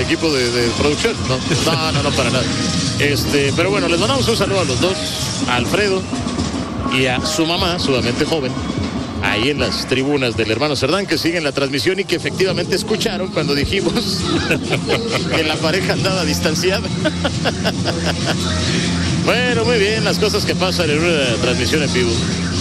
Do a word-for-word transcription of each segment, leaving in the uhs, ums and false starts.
equipo de, de producción. No, no, no, no, para nada. Este, pero bueno, les mandamos un saludo a los dos, a Alfredo y a su mamá, sumamente joven, ahí en las tribunas del hermano Cerdán, que siguen la transmisión y que efectivamente escucharon cuando dijimos que la pareja andaba distanciada. Bueno, muy bien, las cosas que pasan en una transmisión en vivo.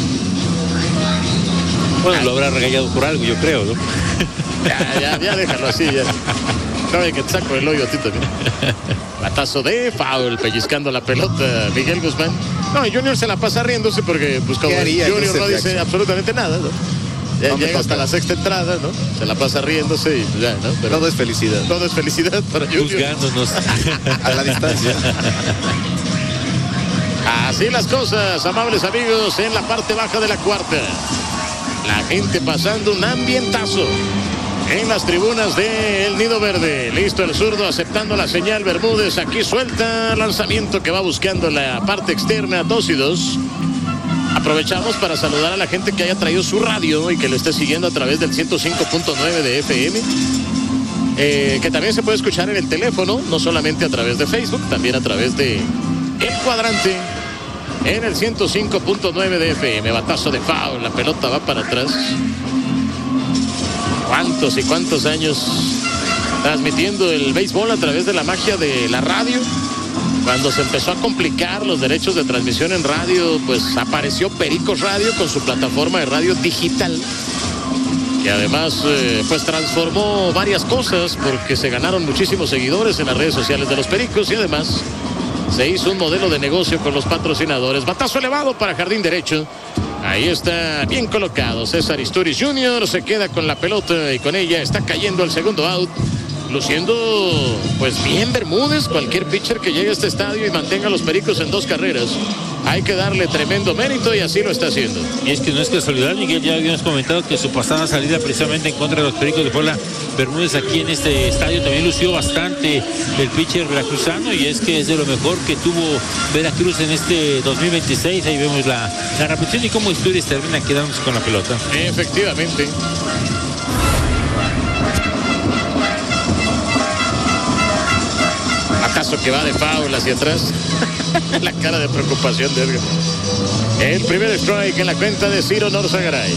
Bueno, lo habrá regañado por algo, yo creo, ¿no? Ya, ya, ya déjalo así, ya. Sabe que te saco el hoyo a ti también. Batazo de foul, pellizcando la pelota Miguel Guzmán. No, Junior se la pasa riéndose porque pues, como Junior no dice Jackson? absolutamente nada, ¿no? Ya no llega hasta la sexta entrada, ¿no? Se la pasa riéndose y ya, ¿no? Pero todo es felicidad. Todo es felicidad para Junior. Juzgándonos a la distancia. Así las cosas, amables amigos, en la parte baja de la cuarta. La gente pasando un ambientazo en las tribunas del Nido Verde. Listo el zurdo aceptando la señal. Bermúdez aquí suelta lanzamiento que va buscando la parte externa. Dos y dos. Aprovechamos para saludar a la gente que haya traído su radio y que lo esté siguiendo a través del ciento cinco punto nueve de F M. Eh, que también se puede escuchar en el teléfono, no solamente a través de Facebook, también a través de El Cuadrante en el ciento cinco punto nueve de F M. Batazo de foul, la pelota va para atrás. ¿Cuántos y cuántos años transmitiendo el béisbol a través de la magia de la radio? Cuando se empezó a complicar los derechos de transmisión en radio, pues apareció Pericos Radio con su plataforma de radio digital. Y además, eh, pues transformó varias cosas porque se ganaron muchísimos seguidores en las redes sociales de los Pericos y además se hizo un modelo de negocio con los patrocinadores. Batazo elevado para jardín derecho. Ahí está bien colocado César Isturiz junior Se queda con la pelota y con ella está cayendo el segundo out. Luciendo pues bien Bermúdez. Cualquier pitcher que llegue a este estadio y mantenga a los Pericos en dos carreras, hay que darle tremendo mérito y así lo está haciendo. Y es que no es casualidad, Miguel, ya habíamos comentado que su pasada salida precisamente en contra de los Pericos de Puebla, Bermúdez aquí en este estadio también lució bastante el pitcher veracruzano, y es que es de lo mejor que tuvo Veracruz en este dos mil veintiséis. Ahí vemos la, la repetición y cómo Isturiz termina quedándose con la pelota. Efectivamente. Batazo que va de foul hacia atrás. La cara de preocupación de Edgar. El primer strike en la cuenta de Ciro Norzagaray.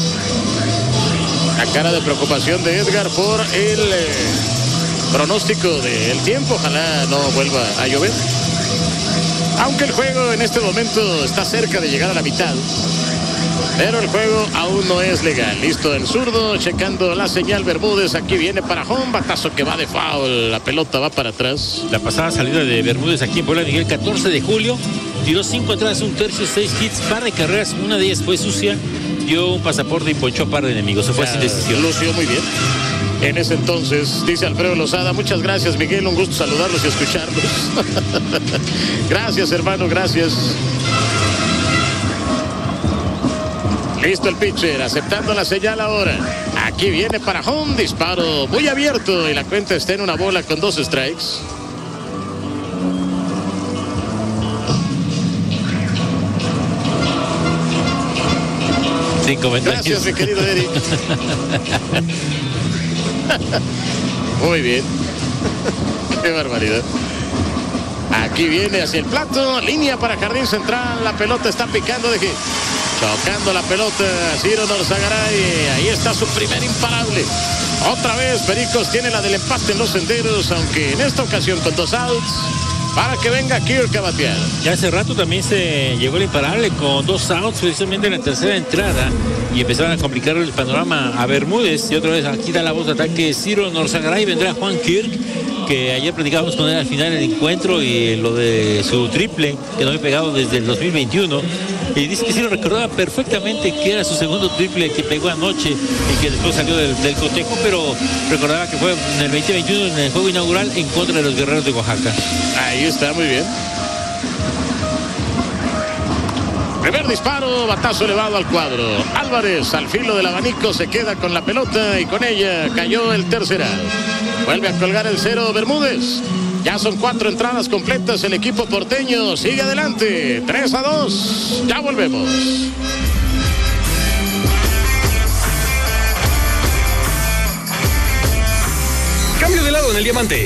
La cara de preocupación de Edgar por el eh, pronóstico del tiempo. Ojalá no vuelva a llover. Aunque el juego en este momento está cerca de llegar a la mitad, pero el juego aún no es legal. Listo el zurdo, checando la señal Bermúdez. Aquí viene para home, batazo que va de foul. La pelota va para atrás. La pasada salida de Bermúdez aquí en Puebla, Miguel, catorce de julio. Tiró cinco entradas, un tercio, seis hits, par de carreras. Una de ellas fue sucia. Dio un pasaporte y ponchó a par de enemigos. Se fue sin decisión. Lució muy bien. En ese entonces, dice Alfredo Lozada, muchas gracias, Miguel, un gusto saludarlos y escucharlos. Gracias, hermano, gracias. Listo el pitcher, aceptando la señal ahora. Aquí viene para home, disparo muy abierto y la cuenta está en una bola con dos strikes. Sin comentarios. Gracias, mi querido Eric. Muy bien. Qué barbaridad. Aquí viene hacia el plato, línea para jardín central, la pelota está picando de hit. Tocando la pelota Ciro Norzagaray. Ahí está su primer imparable. Otra vez Pericos tiene la del empate en los senderos, aunque en esta ocasión con dos outs, para que venga Kirk a batear. Ya hace rato también se llegó el imparable con dos outs precisamente en la tercera entrada y empezaron a complicar el panorama a Bermúdez. Y otra vez aquí da la voz de ataque Ciro Norzagaray. Vendrá Juan Kirk, que ayer platicábamos con él al final del encuentro y lo de su triple que no había pegado desde el dos mil veintiuno. Y dice que sí lo recordaba perfectamente, que era su segundo triple que pegó anoche y que después salió del, del cotejo, pero recordaba que fue en el veinte veintiuno en el juego inaugural en contra de los Guerreros de Oaxaca. Ahí está, muy bien. Primer disparo, batazo elevado al cuadro. Álvarez al filo del abanico se queda con la pelota y con ella cayó el tercer out. Vuelve a colgar el cero Bermúdez. Ya son cuatro entradas completas. El equipo porteño sigue adelante. tres a dos. Ya volvemos. Cambio de lado en el diamante.